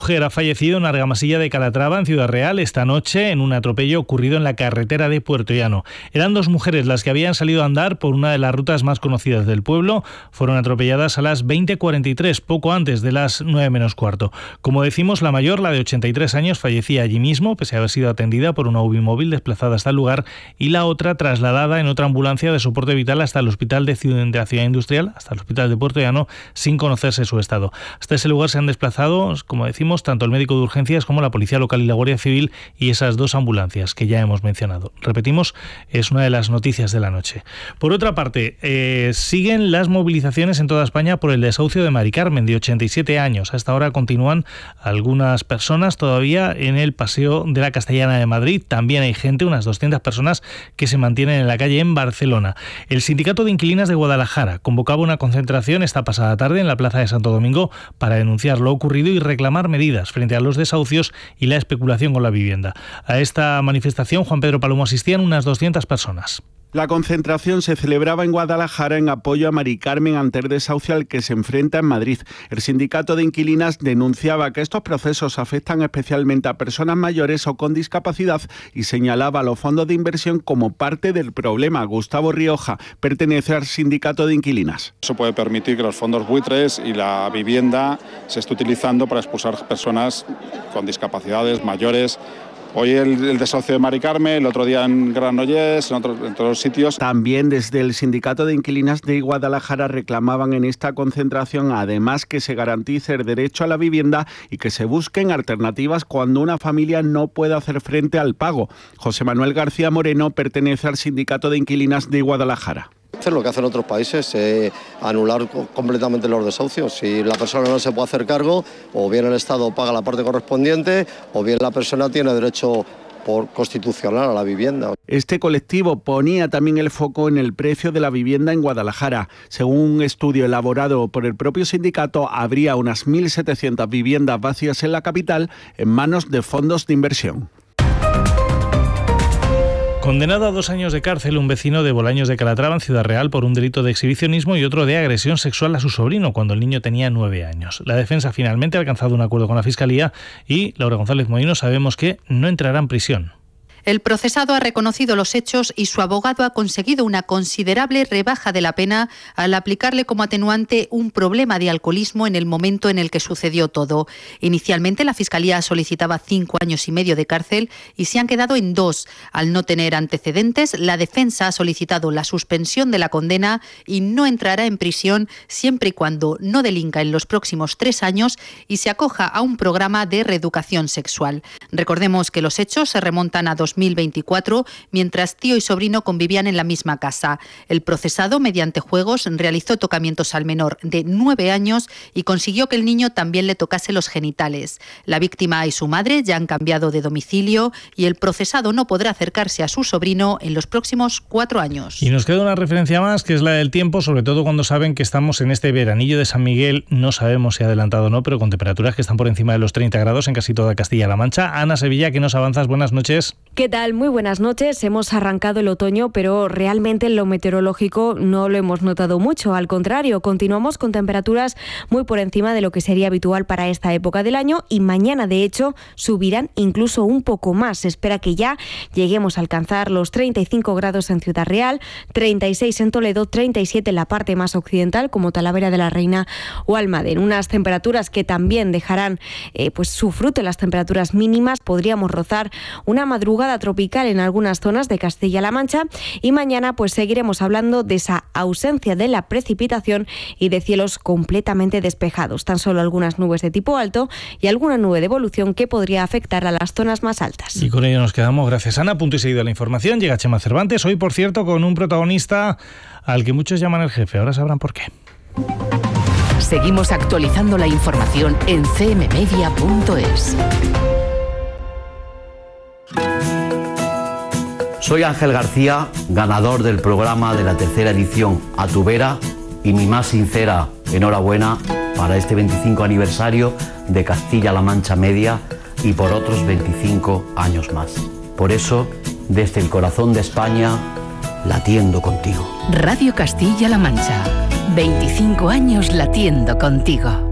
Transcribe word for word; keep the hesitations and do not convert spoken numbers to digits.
Mujer ha fallecido en Argamasilla de Calatrava, en Ciudad Real, esta noche en un atropello ocurrido en la carretera de Puerto Llano. Eran dos mujeres las que habían salido a andar por una de las rutas más conocidas del pueblo. Fueron atropelladas a las veinte cuarenta y tres, poco antes de las nueve menos cuarto. Como decimos, la mayor, la de ochenta y tres años, fallecía allí mismo, pese a haber sido atendida por una U B I móvil desplazada hasta el lugar, y la otra trasladada en otra ambulancia de soporte vital hasta el hospital de, ciudad, de la ciudad industrial, hasta el hospital de Puerto Llano, sin conocerse su estado. Hasta ese lugar se han desplazado, como decimos, tanto el médico de urgencias como la policía local y la Guardia Civil y esas dos ambulancias que ya hemos mencionado. Repetimos, es una de las noticias de la noche. Por otra parte, eh, siguen las movilizaciones en toda España por el desahucio de Mari Carmen, de ochenta y siete años. Hasta ahora continúan algunas personas todavía en el Paseo de la Castellana de Madrid. También hay gente, unas doscientas personas, que se mantienen en la calle en Barcelona. El Sindicato de Inquilinas de Guadalajara convocaba una concentración esta pasada tarde en la Plaza de Santo Domingo para denunciar lo ocurrido y reclamar medidas frente a los desahucios y la especulación con la vivienda. A esta manifestación, Juan Pedro Palomo, asistían unas doscientas personas. La concentración se celebraba en Guadalajara en apoyo a Mari Carmen ante el desahucio al que se enfrenta en Madrid. El sindicato de inquilinas denunciaba que estos procesos afectan especialmente a personas mayores o con discapacidad y señalaba a los fondos de inversión como parte del problema. Gustavo Rioja pertenece al sindicato de inquilinas. Eso puede permitir que los fondos buitres y la vivienda se esté utilizando para expulsar personas con discapacidades mayores. Hoy el, el desahucio de Mari Carmen, el otro día en Granollers, en, otro, en otros sitios. También desde el Sindicato de Inquilinas de Guadalajara reclamaban en esta concentración además que se garantice el derecho a la vivienda y que se busquen alternativas cuando una familia no pueda hacer frente al pago. José Manuel García Moreno pertenece al Sindicato de Inquilinas de Guadalajara. Lo que hacen otros países es anular completamente los desahucios. Si la persona no se puede hacer cargo, o bien el Estado paga la parte correspondiente, o bien la persona tiene derecho por constitucional a la vivienda. Este colectivo ponía también el foco en el precio de la vivienda en Guadalajara. Según un estudio elaborado por el propio sindicato, habría unas mil setecientas viviendas vacías en la capital en manos de fondos de inversión. Condenado a dos años de cárcel un vecino de Bolaños de Calatrava, en Ciudad Real, por un delito de exhibicionismo y otro de agresión sexual a su sobrino cuando el niño tenía nueve años. La defensa finalmente ha alcanzado un acuerdo con la Fiscalía y Laura González Moino sabemos que no entrará en prisión. El procesado ha reconocido los hechos y su abogado ha conseguido una considerable rebaja de la pena al aplicarle como atenuante un problema de alcoholismo en el momento en el que sucedió todo. Inicialmente la Fiscalía solicitaba cinco años y medio de cárcel y se han quedado en dos. Al no tener antecedentes, la defensa ha solicitado la suspensión de la condena y no entrará en prisión siempre y cuando no delinca en los próximos tres años y se acoja a un programa de reeducación sexual. Recordemos que los hechos se remontan a dos mil veinticuatro, mientras tío y sobrino convivían en la misma casa. El procesado, mediante juegos, realizó tocamientos al menor de nueve años y consiguió que el niño también le tocase los genitales. La víctima y su madre ya han cambiado de domicilio y el procesado no podrá acercarse a su sobrino en los próximos cuatro años. Y nos queda una referencia más, que es la del tiempo, sobre todo cuando saben que estamos en este veranillo de San Miguel. No sabemos si ha adelantado o no, pero con temperaturas que están por encima de los treinta grados en casi toda Castilla-La Mancha. Ana Sevilla, ¿qué nos avanzas? Buenas noches. ¿Qué tal? Muy buenas noches. Hemos arrancado el otoño, pero realmente en lo meteorológico no lo hemos notado mucho. Al contrario, continuamos con temperaturas muy por encima de lo que sería habitual para esta época del año y mañana, de hecho, subirán incluso un poco más. Se espera que ya lleguemos a alcanzar los treinta y cinco grados en Ciudad Real, treinta y seis en Toledo, treinta y siete en la parte más occidental, como Talavera de la Reina o Almadén. Unas temperaturas que también dejarán eh, pues su fruto en las temperaturas mínimas. Podríamos rozar una madrugada tropical en algunas zonas de Castilla-La Mancha y mañana pues seguiremos hablando de esa ausencia de la precipitación y de cielos completamente despejados. Tan solo algunas nubes de tipo alto y alguna nube de evolución que podría afectar a las zonas más altas. Y con ello nos quedamos. Gracias, Ana. Punto y seguido la información. Llega Chema Cervantes. Hoy, por cierto, con un protagonista al que muchos llaman el jefe. Ahora sabrán por qué. Seguimos actualizando la información en c m media punto es. Soy Ángel García, ganador del programa de la tercera edición A tu Vera, y mi más sincera enhorabuena para este veinticinco aniversario de Castilla-La Mancha Media y por otros veinticinco años más. Por eso, desde el corazón de España, latiendo contigo. Radio Castilla-La Mancha, veinticinco años latiendo contigo.